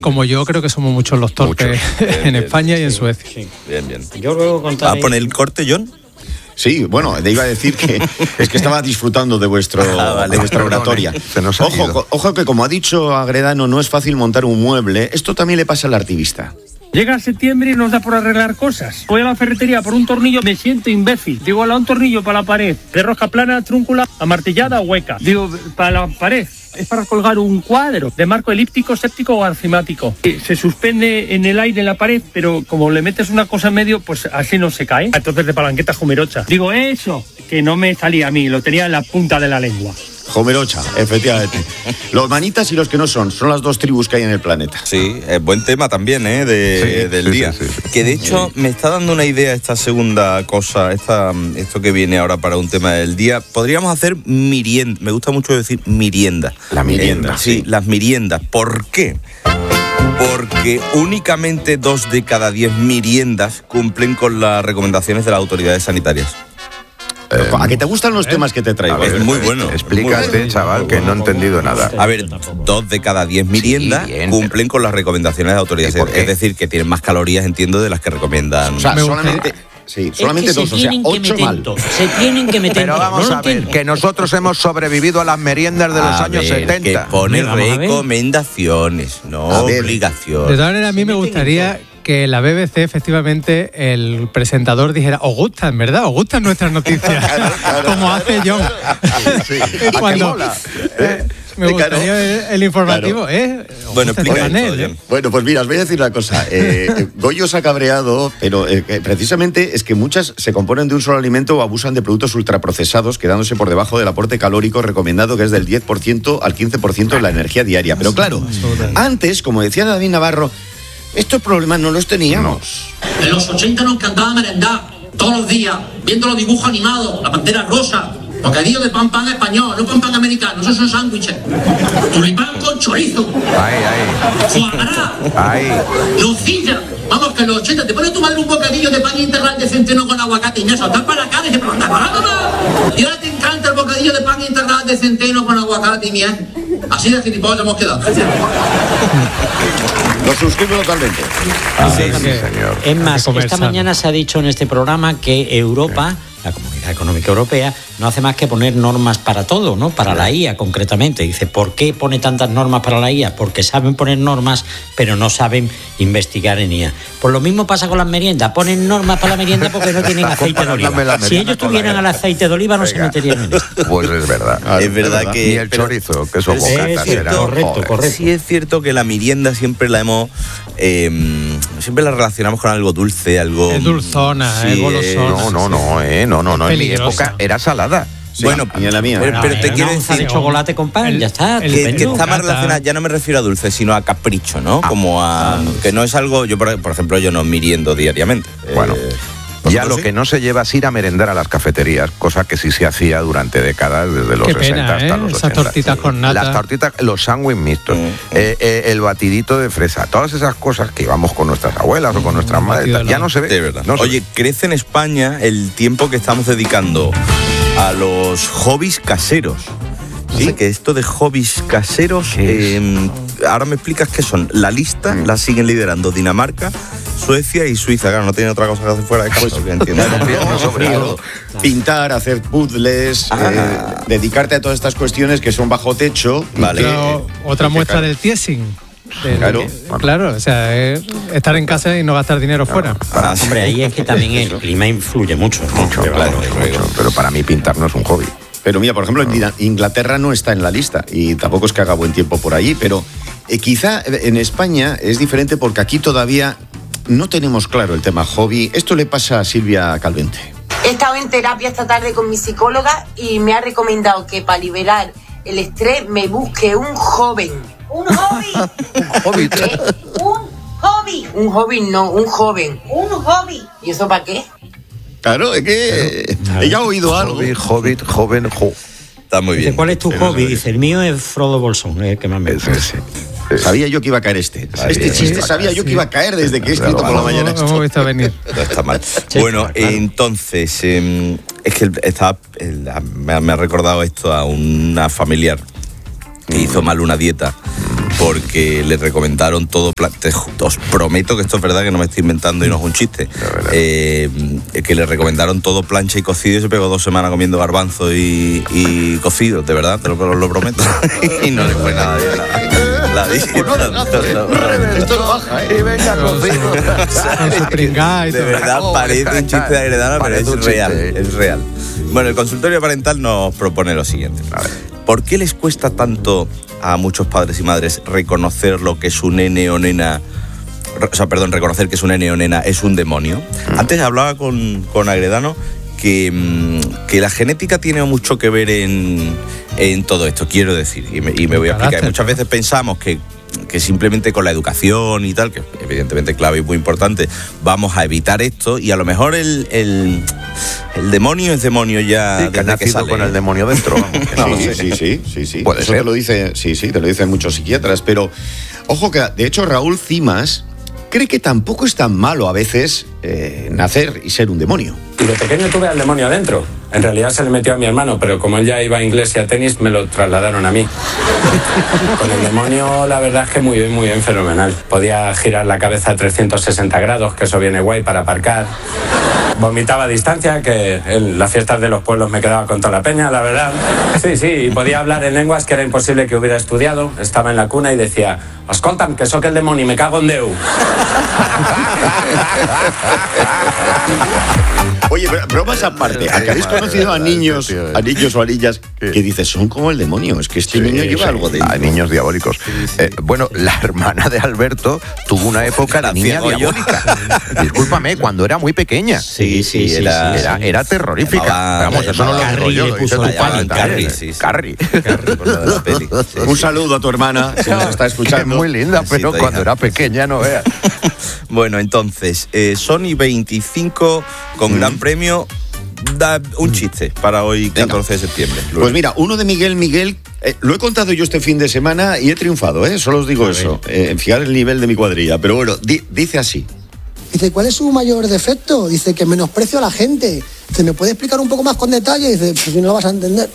como yo, creo que somos muchos los torpes en España y en Suecia. Sí. Bien. Yo luego contaré... ¿Va a poner el corte, John? Sí, bueno, te iba a decir que es que estaba disfrutando de vuestra oratoria. Ojo que como ha dicho Agredano, no es fácil montar un mueble. Esto también le pasa al artivista. Llega septiembre y nos da por arreglar cosas. Voy a la ferretería por un tornillo, me siento imbécil. Digo, un tornillo para la pared, de rosca plana, trúncula, amartillada o hueca. Digo, para la pared. Es para colgar un cuadro de marco elíptico, séptico o arcimático. Se suspende en el aire en la pared, pero como le metes una cosa en medio, pues así no se cae. Entonces de palanqueta Jumerocha. Digo, eso, que no me salía a mí, lo tenía en la punta de la lengua. Jumerocha, efectivamente. Los manitas y los que no son las dos tribus que hay en el planeta. Sí, es buen tema también, del día. Sí. Que de hecho me está dando una idea esta segunda cosa, esto que viene ahora para un tema del día. Podríamos hacer merienda, me gusta mucho decir merienda. La merienda. Sí, las meriendas. ¿Por qué? Porque únicamente 2 de cada 10 meriendas cumplen con las recomendaciones de las autoridades sanitarias. ¿A qué te gustan los temas que te traigo? Es muy bueno. Explícate, chaval, que no he entendido nada. A ver, 2 de cada 10 meriendas cumplen con las recomendaciones de autoridades. Es decir, que tienen más calorías, entiendo, de las que recomiendan. O sea, solamente 2, o sea, 8 mal. Se tienen que meter. Pero vamos a ver, que nosotros hemos sobrevivido a las meriendas de los años 70. Que pone recomendaciones, no obligaciones. De todas maneras, a mí me gustaría que la BBC, efectivamente, el presentador dijera, ¿os gustan, verdad? ¿Os gustan nuestras noticias? Como hace John. Cuando... Me gustaría el informativo, Bueno, explica esto, Bueno, pues mira, os voy a decir una cosa. Goyo se ha cabreado, pero precisamente es que muchas se componen de un solo alimento o abusan de productos ultraprocesados, quedándose por debajo del aporte calórico recomendado, que es del 10% al 15% de la energía diaria. Pero claro, antes, como decía David Navarro, estos problemas no los teníamos. En los 80 nos encantaba merendar todos los días, viendo los dibujos animados, la pantera rosa, bocadillo de pan español, no pan americano, esos son sándwiches. Tulipán con chorizo. Foie gras. Nocilla. Vamos, que en los 80 te pone tu madre un bocadillo de pan integral de centeno con aguacate y me saltar para la cara y se pregunta, y ahora te encanta el bocadillo de pan integral de centeno con aguacate y miel. Así de gilipollas hemos quedado. Lo suscribo totalmente. Sí, señor. Es más, esta mañana se ha dicho en este programa que Europa, la Comunidad Económica Europea, no hace más que poner normas para todo, ¿no? Para la IA concretamente. Dice, ¿por qué pone tantas normas para la IA? Porque saben poner normas, pero no saben investigar en IA. Pues lo mismo pasa con las meriendas. Ponen normas para la merienda porque no tienen aceite de oliva. Si ellos tuvieran el aceite de oliva, no se meterían en esto. Pues es verdad. Es verdad que... Ni el chorizo, que son bocatas. Correcto. Sí es cierto que la merienda siempre la hemos... siempre la relacionamos con algo dulce, algo... Es dulzona, es golosona. No. En mi época era salada. Sí, bueno, y en la mía. Pero te quiero decir de chocolate con pan, ya está. Que está más relacionada, ya no me refiero a dulce, sino a capricho, ¿no? Como a... que no es algo... Yo, por ejemplo, yo no meriendo diariamente. Bueno... Ya lo que no se lleva es ir a merendar a las cafeterías, cosa que sí se hacía durante décadas, desde los 60 hasta los 80. Esas tortitas con nata. Las tortitas, los sándwiches mixtos, el batidito de fresa, todas esas cosas que íbamos con nuestras abuelas o con nuestras madres, ya no se ve. De verdad. Oye, crece en España el tiempo que estamos dedicando a los hobbies caseros. ¿Sí? Que esto de hobbies caseros, ahora me explicas qué son. La lista la siguen liderando Dinamarca, Suecia y Suiza. Claro, no tiene otra cosa que hacer fuera de casa. Pintar, hacer puzzles, dedicarte a todas estas cuestiones que son bajo techo. Vale. Otra muestra del tiesing. Claro, o sea, estar en casa y no gastar dinero fuera. Hombre, ahí es que también el clima influye mucho. Pero para mí pintar no es un hobby. Pero mira, por ejemplo, Inglaterra no está en la lista y tampoco es que haga buen tiempo por allí, pero quizá en España es diferente porque aquí todavía no tenemos claro el tema hobby. Esto le pasa a Silvia Calvente. He estado en terapia esta tarde con mi psicóloga y me ha recomendado que para liberar el estrés me busque un joven. ¿Un hobby? ¿Un hobby? ¿Un hobby? Un hobby no, un joven. ¿Un hobby? ¿Y eso para qué? Claro, es que ella ha oído algo. Hobbit, joven, Está muy bien. ¿Cuál es tu hobby? Dice, el mío es Frodo Bolsón, el que más me gusta. Sabía yo que iba a caer este chiste sabía yo que iba a caer desde que he escrito por la mañana. No hemos visto venir. No está mal. Bueno, entonces, es que me ha recordado esto a una familiar que hizo mal una dieta porque le recomendaron todo. Os prometo que esto es verdad, que no me estoy inventando y no es un chiste. Que le recomendaron todo plancha y cocido y se pegó 2 semanas comiendo garbanzo y cocido, de verdad, te lo prometo. Y no le fue nada bien la dieta. Esto no baja, y venga cocido. De verdad, parece un chiste de Agredana, pero es real, es real. Bueno, el consultorio parental nos propone lo siguiente. ¿Por qué les cuesta tanto a muchos padres y madres reconocer lo que su nene o nena... reconocer que su nene o nena es un demonio? Antes hablaba con Agredano que la genética tiene mucho que ver en todo esto, quiero decir, y me voy a explicar. Muchas veces pensamos que simplemente con la educación y tal, que evidentemente clave y muy importante, vamos a evitar esto, y a lo mejor el demonio es demonio ya, sí, que ha nacido con el demonio dentro. Sí. Puede eso ser. te lo dicen muchos psiquiatras, pero ojo que de hecho Raúl Cimas cree que tampoco es tan malo a veces nacer y ser un demonio. Y de pequeño tuve al demonio adentro. En realidad se le metió a mi hermano, pero como él ya iba a inglés y a tenis, me lo trasladaron a mí. Con el demonio, la verdad es que muy bien, fenomenal. Podía girar la cabeza a 360 grados, que eso viene guay para aparcar. Vomitaba a distancia, que en las fiestas de los pueblos me quedaba con toda la peña, la verdad. Sí, y podía hablar en lenguas que era imposible que hubiera estudiado. Estaba en la cuna y decía: escolta'm, que soc el demonio, me cago en Déu. Oye, bromas aparte, ¿habéis conocido a niños o a niñas que dices, son como el demonio? Es que este niño lleva algo de... Hay niños diabólicos. Bueno, la hermana de Alberto tuvo una época de niña diabólica. Discúlpame, cuando era muy pequeña. Sí, Era terrorífica. Vamos, eso no lo digo yo. Carrie. Un saludo a tu hermana, si nos está escuchando. Es muy linda, pero cuando era pequeña, no veas. Bueno, entonces, Sony 25 con gran premio. Da un chiste para hoy, 14 de septiembre. Pues mira, uno de Miguel, lo he contado yo este fin de semana y he triunfado, solo os digo eso. Fijar el nivel de mi cuadrilla. Pero bueno, dice así. Dice, ¿cuál es su mayor defecto? Dice, que menosprecio a la gente. Dice, ¿me puede explicar un poco más con detalle? Dice, pues si no lo vas a entender.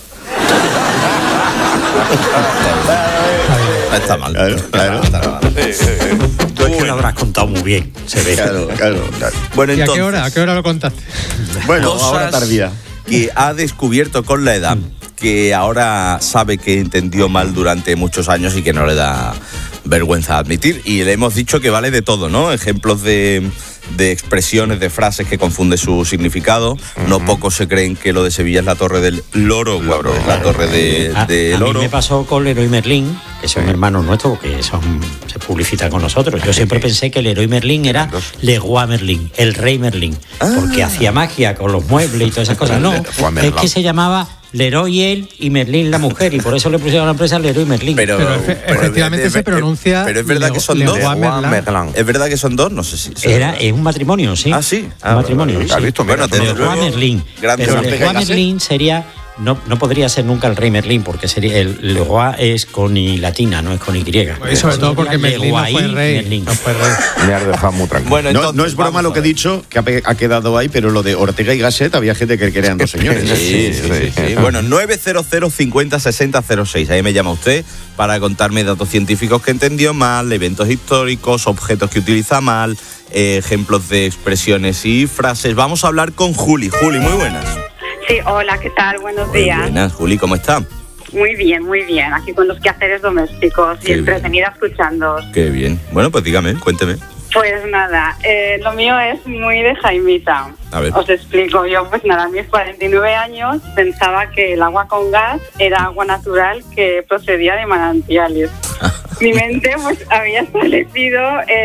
Está mal. Claro. Tú es que lo habrás contado muy bien, se ve. Claro. Bueno, ¿Y entonces, a qué hora lo contaste? Bueno, cosas ahora tardía. Que ha descubierto con la edad, que ahora sabe que entendió mal durante muchos años y que no le da vergüenza admitir. Y le hemos dicho que vale de todo, ¿no? Ejemplos de expresiones, de frases que confunde su significado. No pocos se creen que lo de Sevilla es la Torre del Loro, cuando es la Torre del Oro. A mí me pasó con Leroy Merlin, que son hermanos nuestros, que se publicitan con nosotros. Yo siempre pensé que Leroy Merlin era Leroy Merlin, el rey Merlin, porque hacía magia con los muebles y todas esas cosas. No, es que se llamaba Leroy él y Merlin la mujer, y por eso le pusieron a la empresa Leroy Merlin. Pero efectivamente se pronuncia. Pero es verdad que son dos. Es verdad que son dos, no sé si. Es un matrimonio, sí. Ah, sí. Un matrimonio. ¿Has visto? Bueno, Leroy Merlin. Pero Leroy Merlin sería. No podría ser nunca el rey Merlín, porque sería el Leroy es con I latina, no es con Y. Y sobre todo porque Merlín no fue rey. Me has dejado muy tranquilo. Bueno, entonces, no es broma lo que he dicho, que ha quedado ahí, pero lo de Ortega y Gasset había gente que eran dos señores. Sí. Bueno, 900 50 60 06. Ahí me llama usted para contarme datos científicos que entendió mal, eventos históricos, objetos que utiliza mal, ejemplos de expresiones y frases. Vamos a hablar con Juli. Juli, muy buenas. Sí, hola, ¿qué tal? Buenos días. Buenas, Juli, ¿cómo está? Muy bien. Aquí con los quehaceres domésticos y entretenida escuchándoos. Qué bien. Bueno, pues dígame, cuénteme. Pues nada, lo mío es muy de Jaimita. A ver. Os explico. Yo, pues nada, a mis 49 años pensaba que el agua con gas era agua natural que procedía de manantiales. Mi mente, pues, había establecido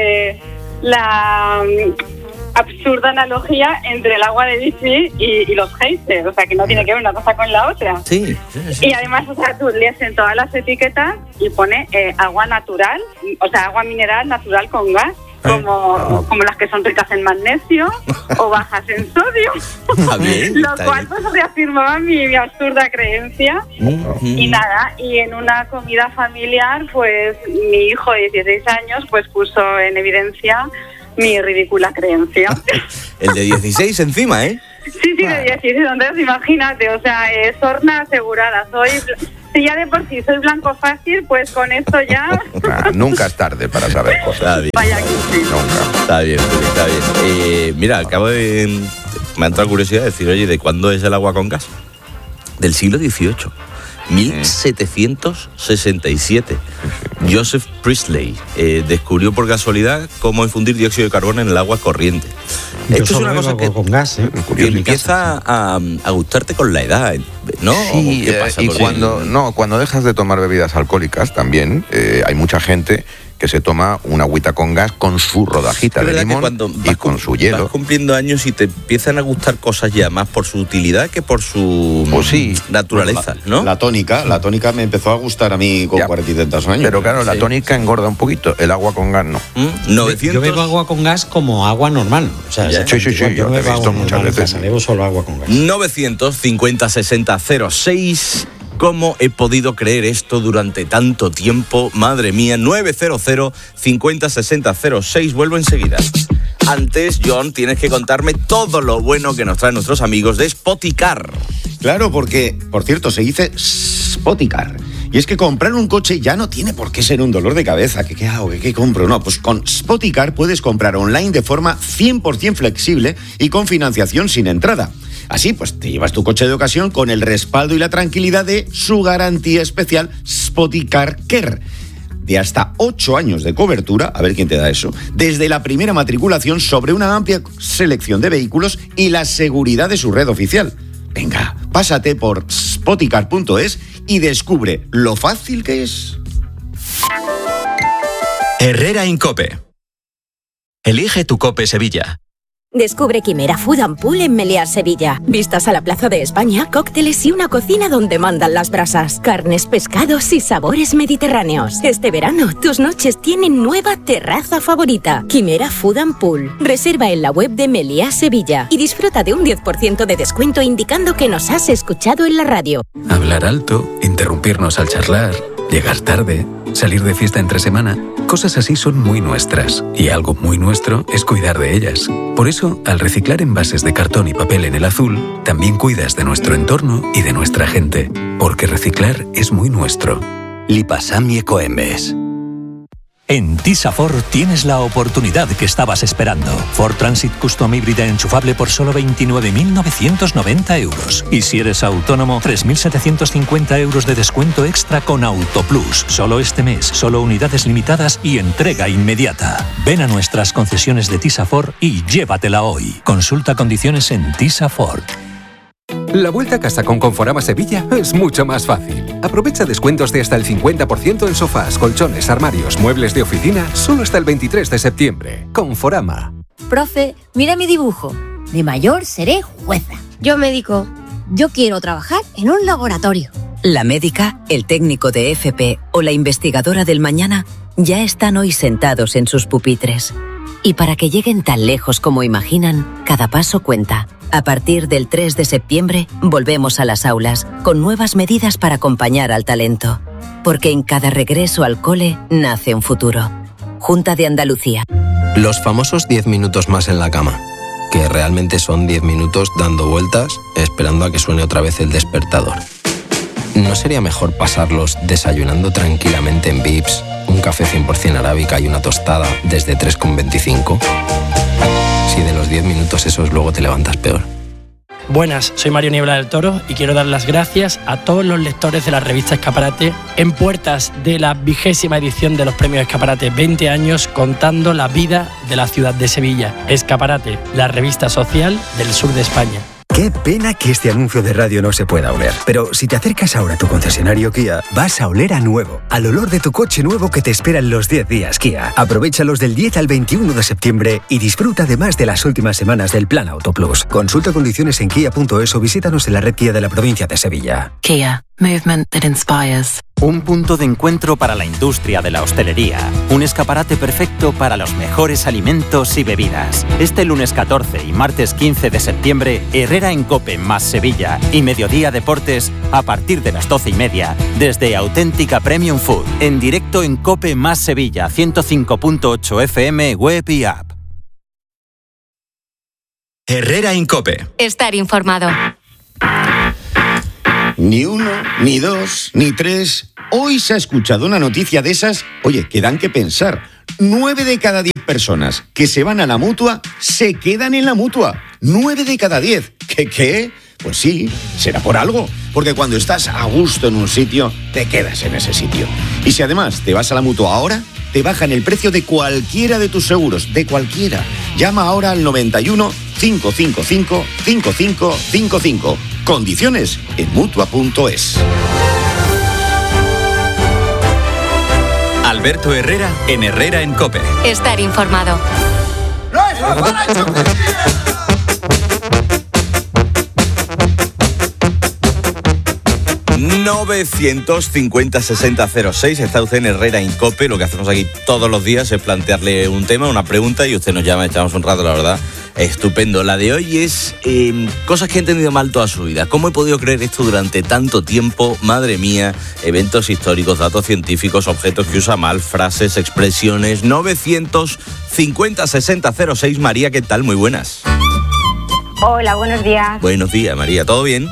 la absurda analogía entre el agua de bici y los geysers, o sea, que no tiene que ver una cosa con la otra. Sí. Y además, o sea, tú lees en todas las etiquetas y pone agua natural, o sea, agua mineral natural con gas, como las que son ricas en magnesio o bajas en sodio. Bien, lo cual pues reafirmaba mi absurda creencia. Y nada, y en una comida familiar, pues mi hijo de 16 años pues puso en evidencia mi ridícula creencia. El de 16 encima, ¿eh? Sí, de 16, entonces imagínate, o sea, sorna asegurada, soy Si ya de por sí soy blanco fácil, pues con esto ya... Nunca es tarde para saber cosas. Vaya que sí. Nunca. Está bien. Mira, acabo de... Me ha entrado curiosidad de decir, oye, ¿de cuándo es el agua con gas? Del siglo XVIII. 1767. Joseph Priestley descubrió por casualidad cómo infundir dióxido de carbono en el agua corriente. Esto es una cosa que, con gas, que empieza a gustarte con la edad, ¿no? Sí, ¿Qué pasa? y cuando dejas de tomar bebidas alcohólicas también, hay mucha gente que se toma una agüita con gas con su rodajita de limón y con su hielo. Vas cumpliendo años y te empiezan a gustar cosas ya más por su utilidad que por su naturaleza, ¿no? La tónica me empezó a gustar a mí con 40 y tantos años. Pero claro, la tónica engorda un poquito, el agua con gas no. 900... Yo bebo agua con gas como agua normal. O sea, sí, yo lo he visto muchas veces. Bebo solo agua con gas. 950 60 06. ¿Cómo he podido creer esto durante tanto tiempo? Madre mía, 900 50 60 06. Vuelvo enseguida. Antes, John, tienes que contarme todo lo bueno que nos traen nuestros amigos de Spoticar. Claro, porque, por cierto, se dice Spoticar. Y es que comprar un coche ya no tiene por qué ser un dolor de cabeza. ¿Qué hago? ¿Qué compro? No, pues con Spoticar puedes comprar online de forma 100% flexible y con financiación sin entrada. Así, pues te llevas tu coche de ocasión con el respaldo y la tranquilidad de su garantía especial Spoticar Care. De hasta 8 años de cobertura, a ver quién te da eso, desde la primera matriculación sobre una amplia selección de vehículos y la seguridad de su red oficial. Venga, pásate por spoticar.es y descubre lo fácil que es. Herrera Incope. Elige tu Cope Sevilla. Descubre Quimera Food & Pool en Meliá, Sevilla. Vistas a la Plaza de España, cócteles y una cocina donde mandan las brasas. Carnes, pescados y sabores mediterráneos. Este verano, tus noches tienen nueva terraza favorita. Quimera Food & Pool. Reserva en la web de Meliá, Sevilla. Y disfruta de un 10% de descuento indicando que nos has escuchado en la radio. Hablar alto, interrumpirnos al charlar, llegar tarde, salir de fiesta entre semana... Cosas así son muy nuestras, y algo muy nuestro es cuidar de ellas. Por eso, al reciclar envases de cartón y papel en el azul, también cuidas de nuestro entorno y de nuestra gente, porque reciclar es muy nuestro. Lipasam y Ecoembes. En Tisa Ford tienes la oportunidad que estabas esperando. Ford Transit Custom híbrida enchufable por solo 29.990 euros. Y si eres autónomo, 3.750 euros de descuento extra con Autoplus. Solo este mes, solo unidades limitadas y entrega inmediata. Ven a nuestras concesiones de Tisa Ford y llévatela hoy. Consulta condiciones en Tisa Ford. La vuelta a casa con Conforama Sevilla es mucho más fácil. Aprovecha descuentos de hasta el 50% en sofás, colchones, armarios, muebles de oficina, solo hasta el 23 de septiembre. Conforama. Profe, mira mi dibujo. De mayor seré jueza. Yo médico. Yo quiero trabajar en un laboratorio. La médica, el técnico de FP o la investigadora del mañana ya están hoy sentados en sus pupitres. Y para que lleguen tan lejos como imaginan, cada paso cuenta. A partir del 3 de septiembre, volvemos a las aulas, con nuevas medidas para acompañar al talento. Porque en cada regreso al cole nace un futuro. Junta de Andalucía. Los famosos 10 minutos más en la cama, que realmente son 10 minutos dando vueltas, esperando a que suene otra vez el despertador. ¿No sería mejor pasarlos desayunando tranquilamente en Vips, un café 100% arábica y una tostada desde 3,25? Si de los 10 minutos esos luego te levantas peor. Buenas, soy Mario Niebla del Toro y quiero dar las gracias a todos los lectores de la revista Escaparate en puertas de la 20ª edición de los premios Escaparate, 20 años contando la vida de la ciudad de Sevilla. Escaparate, la revista social del sur de España. Qué pena que este anuncio de radio no se pueda oler. Pero si te acercas ahora a tu concesionario Kia, vas a oler a nuevo. Al olor de tu coche nuevo que te espera en los 10 días Kia. Aprovéchalos del 10 al 21 de septiembre y disfruta además de las últimas semanas del Plan Autoplus. Consulta condiciones en kia.es o visítanos en la red Kia de la provincia de Sevilla. Kia. Movement that inspires. Un punto de encuentro para la industria de la hostelería. Un escaparate perfecto para los mejores alimentos y bebidas. Este lunes 14 y martes 15 de septiembre, Herrera en Cope más Sevilla y Mediodía Deportes a partir de las 12:30 desde Auténtica Premium Food. En directo en Cope más Sevilla, 105.8 FM, web y app. Herrera en Cope. Estar informado. Ni uno, ni dos, ni tres. Hoy se ha escuchado una noticia de esas, oye, que dan que pensar. 9 de cada 10 personas que se van a la Mutua se quedan en la Mutua. 9 de cada 10. ¿Qué? Pues sí, será por algo. Porque cuando estás a gusto en un sitio, te quedas en ese sitio. Y si además te vas a la Mutua ahora, te bajan el precio de cualquiera de tus seguros, de cualquiera. Llama ahora al 91 555 5555. Condiciones en Mutua.es. Alberto Herrera en Herrera en COPE. Estar informado. 950-6006, está usted en Herrera en COPE. Lo que hacemos aquí todos los días es plantearle un tema, una pregunta, y usted nos llama, echamos un rato, la verdad, estupendo. La de hoy es cosas que he entendido mal toda su vida. ¿Cómo he podido creer esto durante tanto tiempo? Madre mía, eventos históricos, datos científicos, objetos que usa mal, frases, expresiones. 950-6006. María, ¿qué tal? Muy buenas. Hola, buenos días. Buenos días, María, ¿todo bien?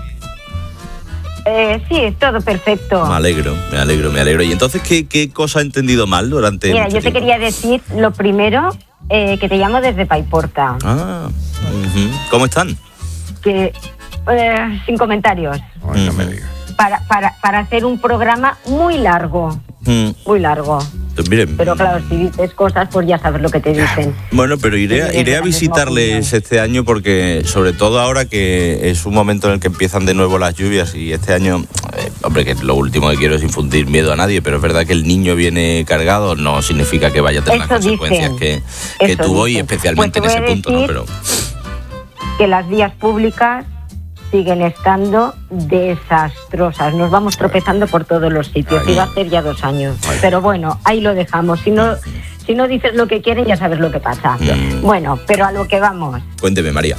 Sí, todo perfecto. Me alegro. ¿Y entonces qué cosa he entendido mal durante Mira, mucho yo te tiempo? quería decir lo primero, que te llamo desde Paiporta. Ah, ¿cómo están? Que, sin comentarios. Ay, no me digas. Para hacer un programa muy largo. Muy largo. Miren, Pero claro, si dices cosas, pues ya sabes lo que te dicen. bueno, pero iré a visitarles este año, porque sobre todo ahora que es un momento en el que empiezan de nuevo las lluvias, y este año, hombre, que lo último que quiero es infundir miedo a nadie, pero es verdad que el niño viene cargado, no significa que vaya a tener las consecuencias que tuvo, y especialmente Pues en ese punto, ¿no? Pero que las vías públicas siguen estando desastrosas. Nos vamos tropezando por todos los sitios. Ay. Iba a hacer ya 2 años. Pero bueno, ahí lo dejamos. Si no dices lo que quieren, ya sabes lo que pasa. Bueno, pero a lo que vamos. cuénteme, María.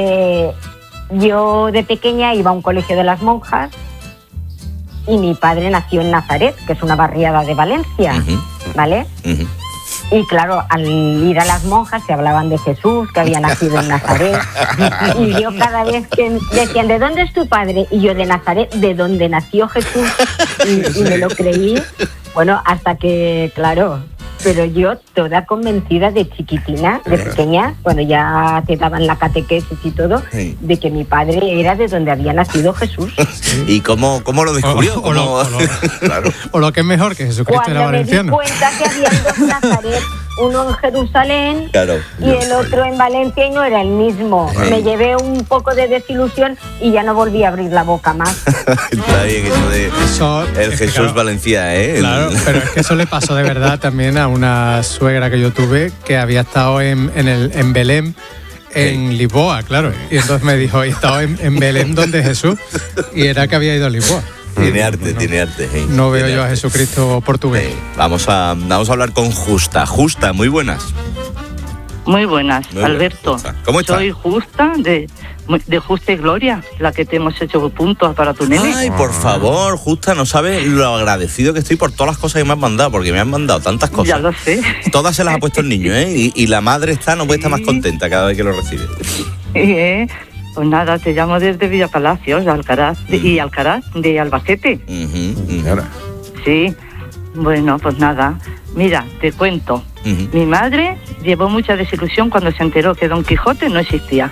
Yo de pequeña iba a un colegio de las monjas y mi padre nació en Nazaret, que es una barriada de Valencia, ¿vale? Y claro, al ir a las monjas se hablaban de Jesús, que había nacido en Nazaret. Y yo cada vez que decían, ¿de dónde es tu padre? Y yo, de Nazaret, de donde nació Jesús. Y me lo creí. Bueno, hasta que, claro, pero yo toda convencida de chiquitina, de pequeña, cuando ya te daban la catequesis y todo, de que mi padre era de donde había nacido Jesús. ¿Y cómo lo descubrió? O lo que es mejor, que Jesucristo era valenciano. Cuando me di cuenta que había 2 Nazaret, uno en Jerusalén y el otro en Valencia, y no era el mismo. Me llevé un poco de desilusión y ya no volví a abrir la boca más. Está bien eso de el Jesús Valencia, ¿eh? Claro, pero es que eso le pasó de verdad también a una suegra que yo tuve, que había estado en Belén, en Lisboa, claro. Y entonces me dijo, he estado en Belén donde Jesús, y era que había ido a Lisboa. Tiene arte. No veo yo a Jesucristo portugués. Vamos a hablar con Justa. Justa, muy buenas. Muy buenas, Alberto. Justa. ¿Cómo estás? Soy Justa, de Justa y Gloria, la que te hemos hecho puntos para tu nene. Ay, por favor, Justa, no sabes lo agradecido que estoy por todas las cosas que me has mandado, porque me han mandado tantas cosas. Ya lo sé. Todas se las ha puesto el niño, ¿eh? Y la madre no puede estar más contenta cada vez que lo recibe. Pues nada, te llamo desde Villa Palacios, de Alcaraz, y Alcaraz, de Albacete. Sí, bueno, pues nada. Mira, te cuento. Mi madre llevó mucha desilusión cuando se enteró que Don Quijote no existía.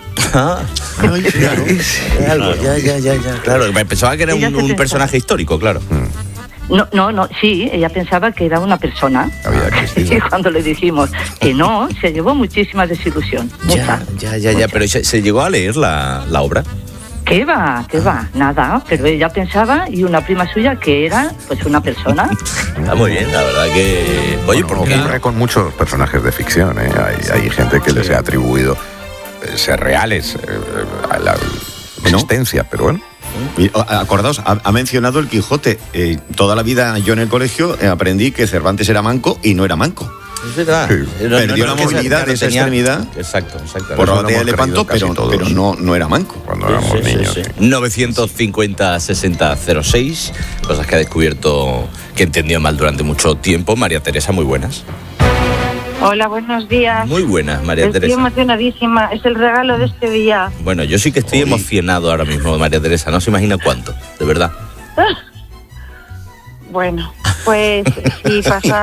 Claro, pensaba que era un personaje histórico, claro. No, sí, ella pensaba que era una persona. Y cuando le dijimos que no, se llevó muchísima desilusión. Ya, pero ¿se llegó a leer la obra? ¿Qué va? Nada, pero ella pensaba, y una prima suya, que era pues una persona. Está muy bien, la verdad que... Oye, ¿por qué? Ocurre con muchos personajes de ficción, ¿eh? Hay gente que les ha atribuido ser reales a la existencia, pero bueno. Acordaos, ha mencionado el Quijote. Toda la vida yo en el colegio aprendí que Cervantes era manco y no era manco. Es verdad. Perdió la movilidad de esa extremidad. Exacto. Por la batalla de Lepanto, pero no era manco. Cuando éramos niños. 950-6006, cosas que ha descubierto, que entendió mal durante mucho tiempo. María Teresa, muy buenas. Hola, buenos días. Muy buenas, María Teresa. Estoy emocionadísima, es el regalo de este día. Bueno, yo sí que estoy emocionado ahora mismo, María Teresa, no se imagina cuánto, de verdad. Bueno, pues sí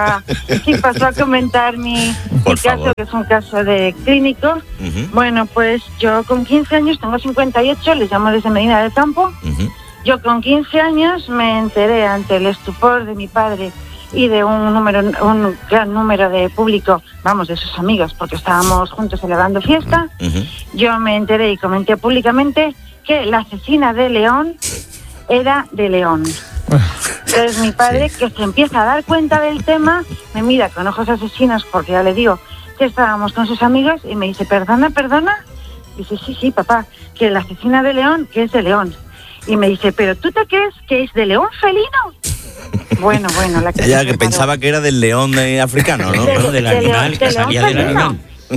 pasó a comentar mi caso, que es un caso de clínico. Bueno, pues yo con 15 años, tengo 58, les llamo desde Medina del Campo. Yo con 15 años me enteré ante el estupor de mi padre y de un gran número de público, vamos, de sus amigos, porque estábamos juntos celebrando fiesta. Yo me enteré y comenté públicamente que la asesina de León era de León. Entonces mi padre, que se empieza a dar cuenta del tema, me mira con ojos asesinos, porque ya le digo que estábamos con sus amigos, y me dice, ¿perdona? Dice, sí, papá, que la asesina de León, que es de León. Y me dice, ¿pero tú te crees que es de león felino? Bueno, la que... Ya, que pensaba que era del león africano, ¿no? Del animal, que salía del animal.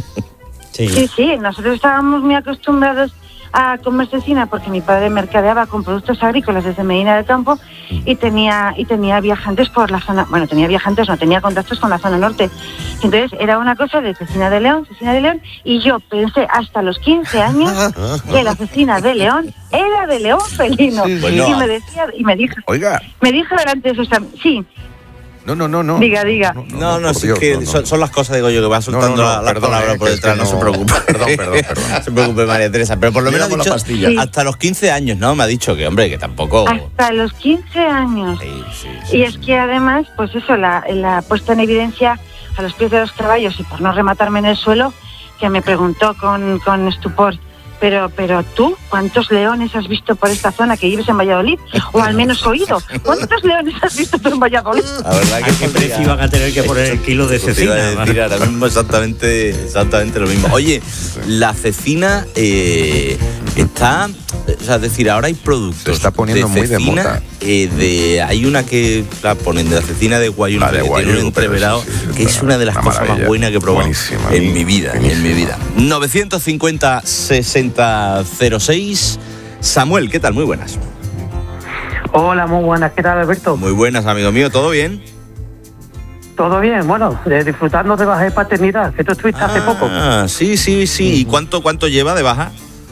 Sí, nosotros estábamos muy acostumbrados a comer cecina porque mi padre mercadeaba con productos agrícolas desde Medina del Campo y tenía viajantes por la zona, bueno, tenía contactos con la zona norte. Entonces era una cosa de cecina de león, y yo pensé hasta los 15 años que la cecina de león era de león felino. Sí, bueno. Y me dijo, oiga, me dijo delante de sus amigos, sí. No. Diga. No, es que son las cosas, digo yo, que va soltando las palabras por detrás, no se preocupe. Perdón. No se preocupe, María Teresa, pero por lo menos ha dicho hasta los 15 años, ¿no? Me ha dicho que, hombre, que tampoco... Hasta los 15 años. Sí, y es que además, pues eso, la puesta en evidencia a los pies de los caballos, y por no rematarme en el suelo, que me preguntó con estupor, pero tú, ¿cuántos leones has visto por esta zona que vives en Valladolid? O al menos oído. ¿Cuántos leones has visto tú en Valladolid? La verdad que ¿qué precio van a tener que poner el kilo de cecina? Ahora mismo exactamente lo mismo. Oye, la cecina está... O sea, es decir, ahora hay productos. Se está poniendo muy de moda. Hay una que la ponen de la cecina de Guayú, que tiene un entreverado, que es una de las cosas más buenas que he probado en mi vida. 950-6006. Samuel, ¿qué tal? Muy buenas. Hola, muy buenas. ¿Qué tal, Alberto? Muy buenas, amigo mío. ¿Todo bien? Todo bien. Bueno, disfrutando de baja de paternidad, que tú estuviste hace poco. Sí. ¿Y cuánto lleva de baja?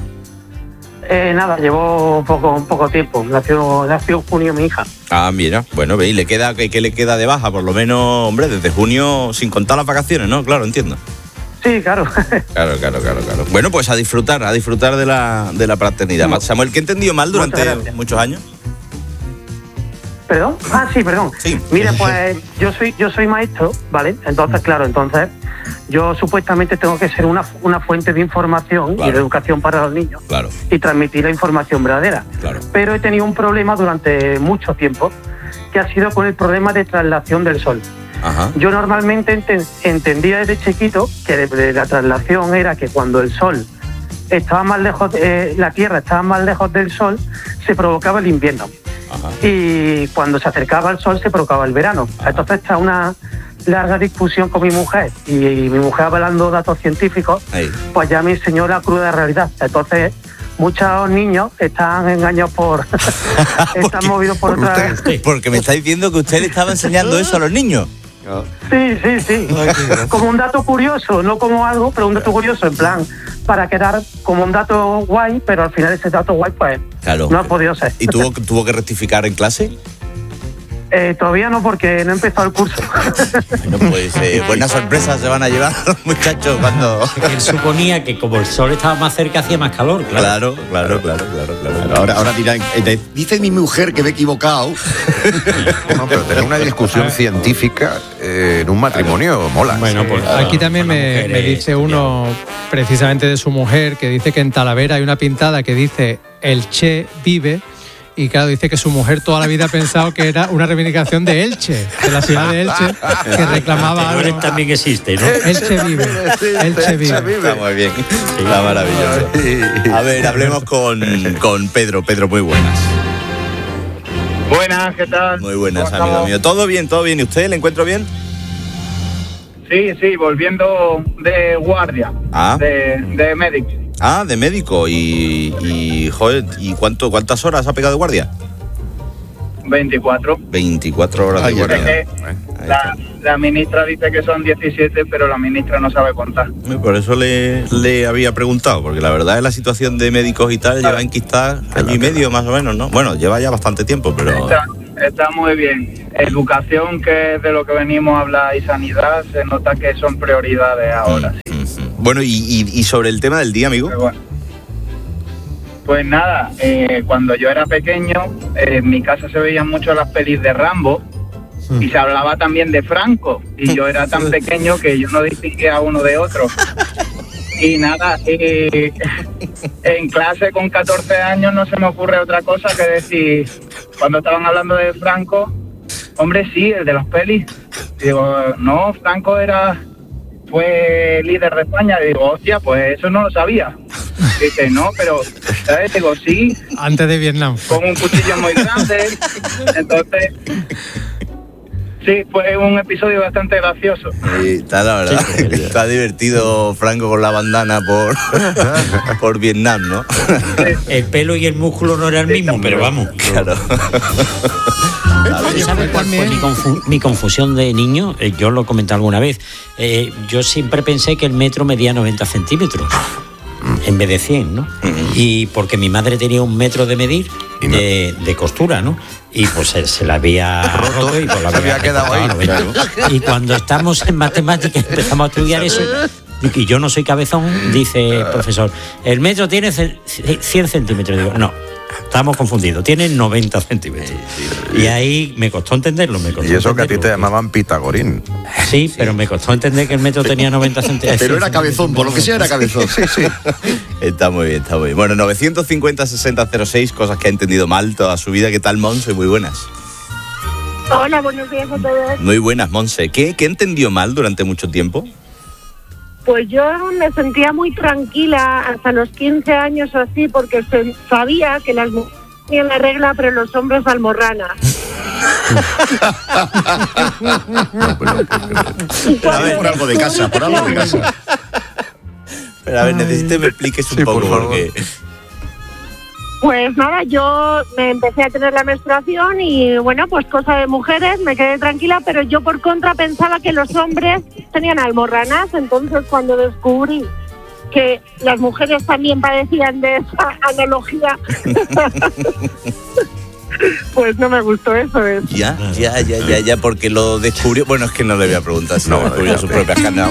Nada, llevo poco tiempo. Nació en junio mi hija. Ah, mira, bueno, ¿qué le queda de baja? Por lo menos, hombre, desde junio, sin contar las vacaciones, ¿no? Claro, entiendo. Sí, claro. Claro. Bueno, pues a disfrutar de la paternidad. Samuel, ¿qué he entendido mal durante muchos años? ¿Perdón? Sí, perdón. Sí. Mire, pues yo soy maestro, ¿vale? Entonces, yo supuestamente tengo que ser una fuente de información y de educación para los niños y transmitir la información verdadera. Pero he tenido un problema durante mucho tiempo, que ha sido con el problema de traslación del sol. Yo normalmente entendía desde chiquito que la traslación era que cuando el sol estaba más lejos, la Tierra estaba más lejos del sol, se provocaba el invierno. Y cuando se acercaba al sol se provocaba el verano. Entonces está una larga discusión con mi mujer, y mi mujer, avalando datos científicos, pues ya me enseñó la cruda realidad. Entonces muchos niños están engañados están movidos por otra... Porque me está diciendo que usted le estaba enseñando eso a los niños. Sí. Como un dato curioso, no como algo, pero un dato curioso, en plan, para quedar como un dato guay, pero al final ese dato guay, pues, no ha podido ser. ¿Y tuvo que rectificar en clase? Todavía no, porque no he empezado el curso. Bueno, pues buenas sorpresas se van a llevar los muchachos cuando... Él suponía que como el sol estaba más cerca hacía más calor, claro. Ahora dirán, dice mi mujer que me he equivocado. No, pero tener una discusión científica en un matrimonio mola. Bueno, pues aquí también me dice uno precisamente de su mujer, que dice que en Talavera hay una pintada que dice el Che vive. Y claro, dice que su mujer toda la vida ha pensado que era una reivindicación de Elche, de la ciudad de Elche, que reclamaba algo. También existe, ¿no? Elche vive. Está muy bien, está maravilloso. A ver, hablemos con Pedro. Pedro, muy buenas. Buenas, ¿qué tal? Muy buenas, amigo mío. ¿Todo bien? ¿Y usted? ¿Le encuentro bien? Sí, volviendo de guardia, de médico. Ah, de médico. Y joder, ¿y cuántas horas ha pegado de guardia? 24. 24 horas de guardia. La ministra dice que son 17, pero la ministra no sabe contar. Por eso le había preguntado, porque la verdad es la situación de médicos y tal lleva enquistada año y medio más o menos, ¿no? Bueno, lleva ya bastante tiempo, pero... Está muy bien. Educación, que es de lo que venimos a hablar, y sanidad, se nota que son prioridades ahora. Bueno, y sobre el tema del día, amigo. Pues nada, cuando yo era pequeño, en mi casa se veían mucho las pelis de Rambo y se hablaba también de Franco, y yo era tan pequeño que yo no distinguía uno de otro. Y nada, en clase con 14 años no se me ocurre otra cosa que decir, cuando estaban hablando de Franco, hombre, sí, el de las pelis. Digo, no, Franco fue líder de España. Digo, hostia, pues eso no lo sabía. Dice, no, pero, ¿sabes? Digo, sí. Antes de Vietnam. Con un cuchillo muy grande. Entonces... Sí, fue un episodio bastante gracioso. Está, la verdad, está divertido Franco con la bandana por Vietnam, ¿no? El pelo y el músculo no era el mismo, pero vamos. Claro. ¿Sabes cuál fue mi confusión de niño? Yo lo comenté alguna vez. Yo siempre pensé que el metro medía 90 centímetros. En vez de 100, ¿no? Y porque mi madre tenía un metro de medir de costura, ¿no? Y pues se la había roto y pues la había quedado ahí. Y cuando estamos en matemáticas empezamos a estudiar eso, y yo no soy cabezón, dice el profesor, el metro tiene 100 centímetros. Digo, no, estamos confundidos, tiene 90 centímetros. Y ahí me costó entenderlo. Y eso que a ti te llamaban Pitagorín. Sí, pero me costó entender que el metro tenía 90 centímetros. Pero era cabezón, por lo que sea era cabezón. Sí. Está muy bien, está muy bien. Bueno, 950-6006, cosas que ha entendido mal toda su vida. ¿Qué tal, Monse? Muy buenas. Hola, buenos días a todos. Muy buenas, Monse. ¿Qué entendió mal durante mucho tiempo? Pues yo me sentía muy tranquila hasta los 15 años o así, porque sabía que las mujeres tenían la regla, pero los hombres almorrana. Por algo de casa. Pero a ver, necesito que me expliques un poco, porque... Pues nada, yo me empecé a tener la menstruación y bueno, pues cosa de mujeres, me quedé tranquila, pero yo por contra pensaba que los hombres tenían almorranas. Entonces cuando descubrí que las mujeres también padecían de esa analogía, pues no me gustó eso. Ya, porque lo descubrió. Bueno, es que no le voy a preguntar si lo descubrió sus propias carnes.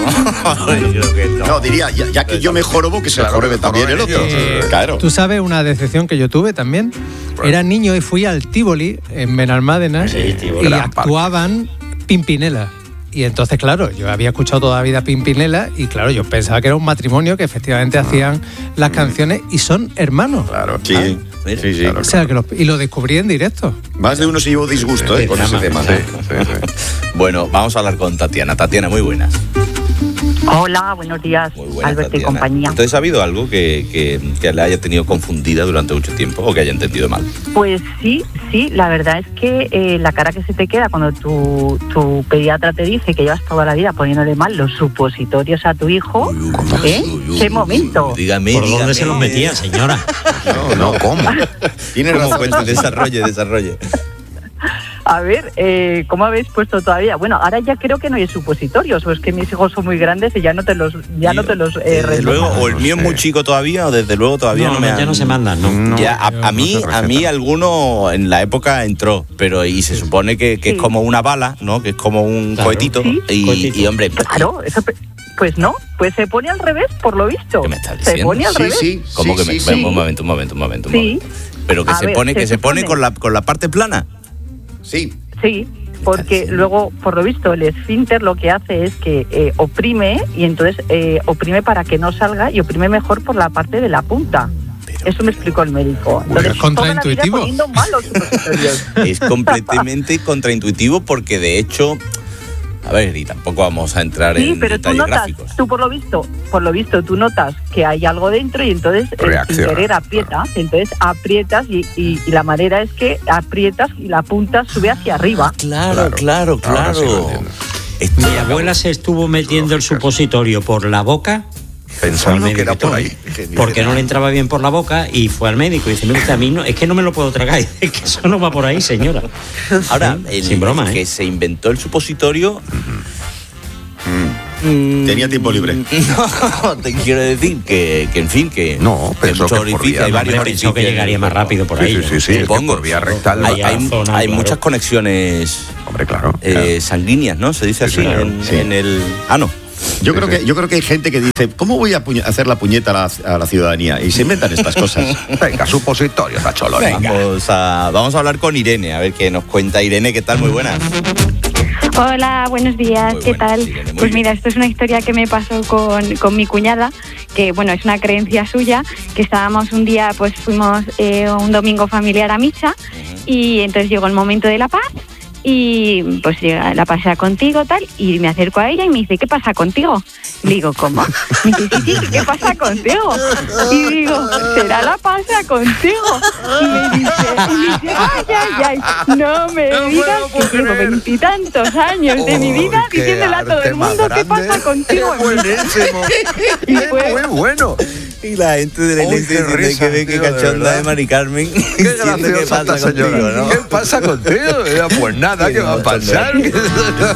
No, diría, ya que yo me jorobo, que se la jorobe también el otro. Claro. Tú sabes una decepción que yo tuve también. Era niño y fui al Tívoli en Benalmádenas y actuaban Pimpinela. Y entonces, claro, yo había escuchado toda la vida Pimpinela y claro, yo pensaba que era un matrimonio que efectivamente hacían las canciones y son hermanos. Claro, sí. Sí. Claro. O sea, y lo descubrí en directo. Más de uno se llevó disgusto con ese tema. Sí. Bueno, vamos a hablar con Tatiana. Tatiana, muy buenas. Hola, buenos días, Alberto Tatiana. Y compañía. Entonces, ¿ha habido algo que le haya tenido confundida durante mucho tiempo o que haya entendido mal? Pues sí, la verdad es que la cara que se te queda cuando tu pediatra te dice que llevas toda la vida poniéndole mal los supositorios a tu hijo, ¿qué momento? Dígame. ¿Por dónde se los metía, señora? No, ¿cómo? Tiene razón, desarrolle. A ver, ¿cómo habéis puesto todavía? Bueno, ahora ya creo que no hay supositorios, o es que mis hijos son muy grandes y ya no te los desde luego, o el mío es muy chico todavía, o desde luego todavía ya no se mandan, ¿no? Ya, a mí alguno en la época entró, pero y se supone que es como una bala, ¿no? Que es como un cohetito, y hombre... Claro, eso... Pues no, pues se pone al revés, por lo visto. ¿Qué me estás diciendo? Se pone al revés. Sí. ¿Cómo que un momento. Sí. Pero que se pone con la parte plana. Sí, porque luego, por lo visto, el esfínter lo que hace es que oprime, y entonces oprime para que no salga y oprime mejor por la parte de la punta. Eso me explicó el médico. Entonces, es contraintuitivo. Es completamente contraintuitivo porque, de hecho... A ver, y tampoco vamos a entrar en detalles gráficos. Tú por lo visto, tú notas que hay algo dentro y entonces sin querer aprietas. Entonces aprietas y la manera es que aprietas y la punta sube hacia arriba. Claro. Mi abuela se estuvo metiendo el supositorio por la boca pensando que era por ahí. Porque no le entraba bien por la boca y fue al médico y dice, mira, a mí no, es que no me lo puedo tragar. Es que eso no va por ahí, señora. Ahora, sin broma, que se inventó el supositorio... Tenía tiempo libre. No, te quiero decir que en fin, que no, pensó que orificios, hay varios orificios que llegaría más rápido por ahí. Sí, supongo. Por vía rectal. Hay muchas conexiones, hombre, claro, sanguíneas, ¿no? Se dice así en el ano. Yo creo que hay gente que dice, ¿cómo voy a hacer la puñeta a la ciudadanía? Y se inventan estas cosas. Venga, supositorio, Cacholona. Vamos a hablar con Irene, a ver qué nos cuenta. Irene, ¿qué tal? Muy buenas. Hola, buenos días, ¿qué tal? Irene, pues mira, esto es una historia que me pasó con mi cuñada, que bueno, es una creencia suya, que estábamos un día, pues fuimos un domingo familiar a misa, y entonces llegó el momento de la paz, y pues la pasea contigo, tal, y me acerco a ella y me dice, ¿qué pasa contigo? Le digo, ¿cómo? Me dice, sí, ¿qué pasa contigo? Y digo, ¿será la pasea contigo? Y me dice, ay, no me digas que llevo 20 y tantos años de mi vida diciéndole a todo el mundo qué pasa contigo. Buenísimo. Y fue muy bueno. Y la gente de la iglesia tiene que ver qué cachonda de Mari Carmen. Qué graciosa esta señora, ¿no? ¿Qué pasa contigo? Pues nada, ¿qué va a pasar?